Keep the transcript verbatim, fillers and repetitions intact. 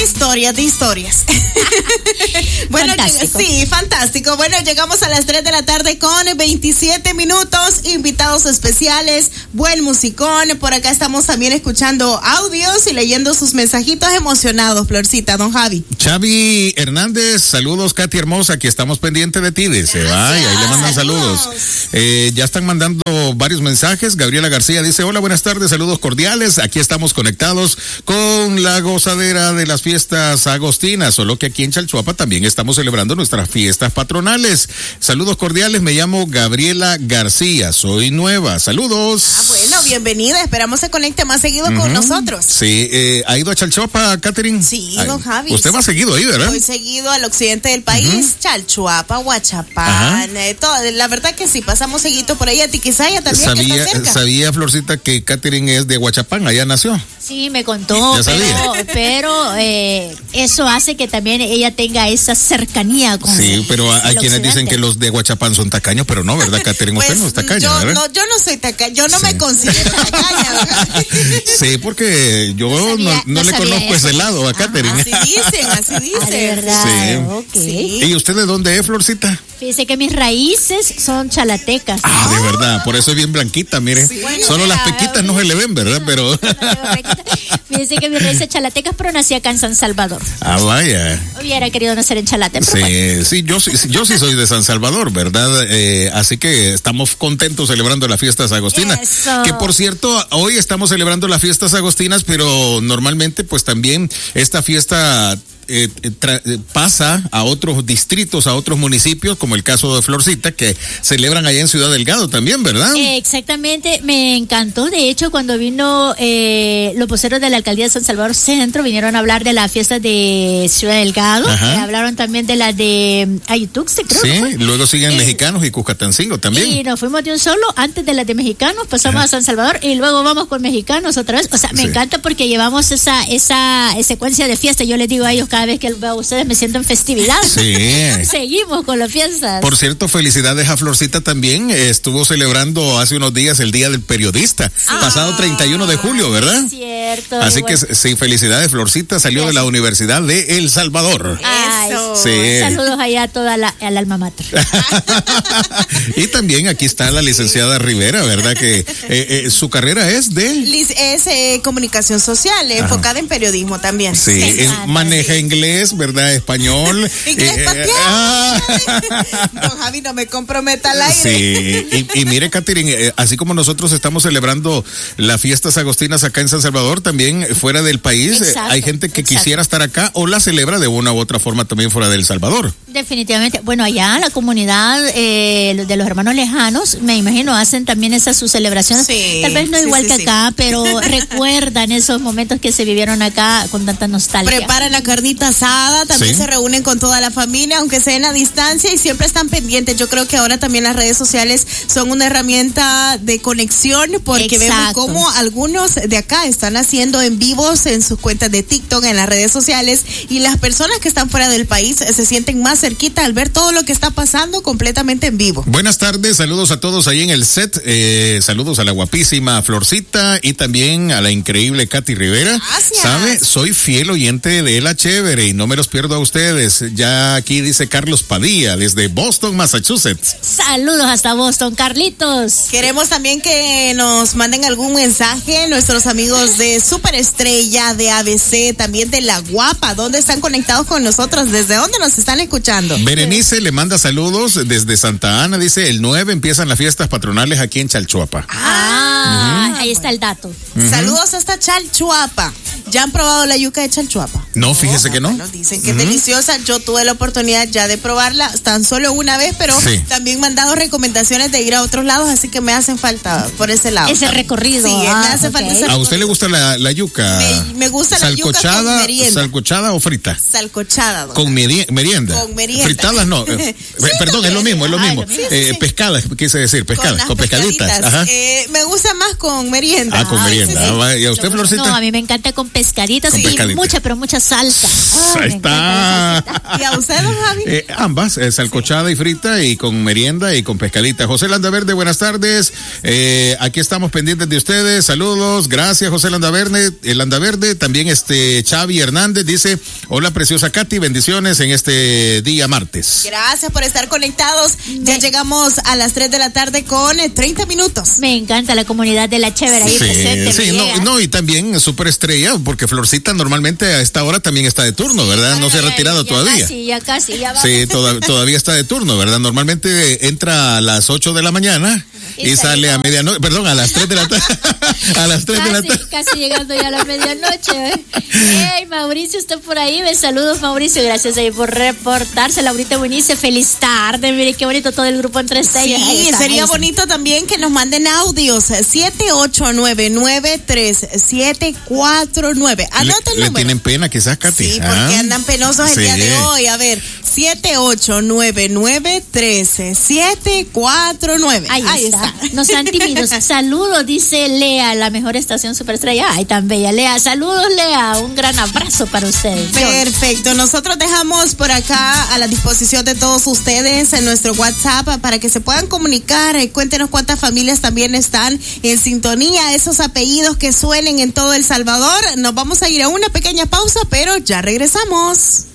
historias, de historias. Bueno, fantástico. Sí, fantástico. Bueno, llegamos a las tres de la tarde con veintisiete minutos, invitados especiales, buen musicón. Por acá estamos también escuchando audios y leyendo sus mensajitos emocionados, Florcita, don Javi. Xavi Hernández, saludos, Katy hermosa, aquí estamos pendientes de ti, dice. Ay, ahí le mandan saludos. saludos. Eh, ya están mandando varios mensajes. Gabriela García dice, hola, buenas tardes, saludos cordiales. Aquí estamos conectados con la gozadera de las fiestas agostinas, solo que aquí en Chalchuapa también estamos celebrando nuestras fiestas patronales. Saludos cordiales, me llamo Gabriela García, soy nueva. Saludos. Ah, bueno, bienvenida, esperamos se conecte más seguido uh-huh. con nosotros. Sí, eh, ¿ha ido a Chalchuapa, Catherine? Sí, don Javi. Usted va seguido ahí, ¿verdad? Voy seguido al occidente del país, uh-huh. Chalchuapa, Huachapán, eh, todo, la verdad que sí, pasamos seguido por ahí a Tiquisaya también, sabía, que está cerca. Sabía, Florcita, que Catherine es de Huachapán, allá nació. Sí, me contó, pero, pero eh, eso hace que también ella tenga esa cercanía con sí, el, pero hay quienes occidente. Dicen que los de Huachapán son tacaños, pero no, ¿verdad, Catherine? Usted pues, no es tacaña, yo, ¿verdad? No, yo no soy tacaña, yo no sí. me considero tacaña. Sí, porque yo no, sabía, no, no le conozco eso. Ese lado a Catherine. Así dicen, así dicen. Ah, ¿de verdad? Sí. Okay. Sí. ¿Y usted de dónde es, Florcita? Fíjese que mis raíces son chalatecas. Ah, de verdad, por eso es bien blanquita, mire. Sí, bueno, solo mira, las pequitas no se le ven, ¿verdad? Pero fíjese que mis raíces chalatecas, pero nací acá en San Salvador. Ah, vaya. Hubiera querido nacer en Chalate. Sí, bueno. sí, yo, yo sí soy de San Salvador, ¿verdad? Eh, así que estamos contentos celebrando las fiestas agostinas. Eso. Que por cierto, hoy estamos celebrando las fiestas agostinas, pero normalmente pues también esta fiesta Eh, tra- pasa a otros distritos, a otros municipios, como el caso de Florcita, que celebran allá en Ciudad Delgado también, ¿verdad? Eh, exactamente, me encantó. De hecho, cuando vino eh, los voceros de la alcaldía de San Salvador Centro, vinieron a hablar de la fiesta de Ciudad Delgado, eh, hablaron también de la de Ayutuxte, creo. Sí, ¿no? luego siguen eh, mexicanos y Cuscatancingo también. Y nos fuimos de un solo, antes de las de mexicanos, pasamos Ajá. a San Salvador y luego vamos con mexicanos otra vez. O sea, me sí. encanta porque llevamos esa, esa secuencia de fiesta. Yo les digo a ellos, cada vez que veo a ustedes me siento en festividad. Sí. Seguimos con las fiestas. Por cierto, felicidades a Florcita también. Estuvo celebrando hace unos días el Día del Periodista, ah, pasado treinta y uno de julio, ¿verdad? Es cierto. Así bueno. que sí, felicidades. Florcita salió Gracias. de la Universidad de El Salvador. Eso. Sí. Saludos allá a toda la al alma mater. Y también aquí está la licenciada Rivera, ¿verdad? Que eh, eh, su carrera es de... Es eh, comunicación social, eh, enfocada en periodismo también. Sí, sí. maneja inglés, ¿verdad? Español. Inglés eh, ah. Don Javi, no me comprometa al aire. Sí, y, y mire, Catherine, eh, así como nosotros estamos celebrando las fiestas agostinas acá en San Salvador, también fuera del país, exacto, eh, hay gente que exacto. quisiera estar acá o la celebra de una u otra forma también fuera del Salvador. Definitivamente. Bueno, allá la comunidad eh, de los hermanos lejanos, me imagino, hacen también esas sus celebraciones. Sí, Tal vez no sí, igual sí, que sí. acá, pero recuerdan esos momentos que se vivieron acá con tanta nostalgia. Preparan la carnita asada, también sí. se reúnen con toda la familia, aunque sean a distancia, y siempre están pendientes. Yo creo que ahora también las redes sociales son una herramienta de conexión, porque Exacto. vemos cómo algunos de acá están haciendo en vivos en sus cuentas de TikTok, en las redes sociales, y las personas que están fuera del país se sienten más cerquita al ver todo lo que está pasando completamente en vivo. Buenas tardes, saludos a todos ahí en el set, eh, saludos a la guapísima Florcita y también a la increíble Katy Rivera. Gracias. ¿Sabe? Soy fiel oyente de La Chévere y no me los pierdo a ustedes. Ya aquí dice Carlos Padilla desde Boston, Massachusetts. Saludos hasta Boston, Carlitos. Queremos también que nos manden algún mensaje nuestros amigos de Superestrella, de A B C, también de La Guapa. ¿Dónde están conectados con nosotros? ¿Desde dónde nos están escuchando? Berenice le manda saludos desde Santa Ana. Dice, el nueve empiezan las fiestas patronales aquí en Chalchuapa. Ah, uh-huh. ahí está el dato. Uh-huh. Saludos hasta Chalchuapa. ¿Ya han probado la yuca de Chalchuapa? No, fíjese no, que no. Bueno, dicen que uh-huh. es deliciosa. Yo tuve la oportunidad ya de probarla tan solo una vez, pero sí. también me han dado recomendaciones de ir a otros lados, así que me hacen falta por ese lado. Ese recorrido. Sí, ah, me hace okay. falta ese recorrido. ¿A usted le gusta la, la yuca? Me, me gusta la yuca con merienda. ¿Salcochada o frita? Salcochada. ¿Con meri- merienda? Con merienda. Fritadas no. Eh, sí, perdón, es lo mismo, es lo mismo. Sí, eh, sí. Pescadas, quise decir, pescadas, con, con pescaditas. Ajá. Eh, me gusta más con merienda. Ah, con merienda. Sí, sí. ¿Y a usted, Florcita? No, a mí me encanta con pescaditas. Con y pescaditas. mucha, pero mucha salsa. Oh, ahí está. ¿Y a usted, don Javi? Eh, ambas, eh, salcochada sí. y frita y con merienda y con pescadita. José Landaverde, buenas tardes. Eh, aquí estamos pendientes de ustedes. Saludos. Gracias, José Landaverde. El Landaverde, también este Xavi Hernández dice, hola preciosa Katy, bendiciones en este día martes. Gracias por estar conectados. Ya Me... llegamos a las tres de la tarde con treinta minutos. Me encanta la comunidad de La Chévere ahí sí, presente. Sí, no, no, y también superestrella, porque Florcita normalmente a esta hora también está de turno, ¿verdad? No se ha retirado ya todavía. Casi, ya casi, ya va. Sí, toda, todavía está de turno, ¿verdad? Normalmente entra a las ocho de la mañana y, y sale a medianoche, perdón, a las tres de la tarde. A las tres casi, de la tarde. Casi llegando ya a la medianoche. ¿eh? Hey, Mauricio, está por ahí. Me saludos, Mauricio. Gracias ahí por reportarse. Laurita Buenice, feliz tarde. Mire qué bonito todo el grupo entre seis. Sí, está, sería bonito también que nos manden audios. siete ocho nueve nueve tres siete cuatro nueve. Anota el le, número. Le tienen pena quizás, Katy. Sí, porque ¿Ah? andan penosos el sí. día de hoy. A ver, siete ocho nueve nueve tres siete cuatro nueve. Ahí, Ahí está. está. No sean tímidos. Saludos, dice Lea, la mejor estación superestrella. Ay, tan bella. Lea, saludos, Lea. Un gran abrazo para ustedes. Perfecto. Nosotros dejamos por acá a la disposición de todos ustedes en nuestro WhatsApp para que se puedan comunicar. Cuéntenos cuántas familias también están en sintonía, esos apellidos que suenen en todo El Salvador. Nos vamos a ir a una pequeña pausa, pero ya regresamos.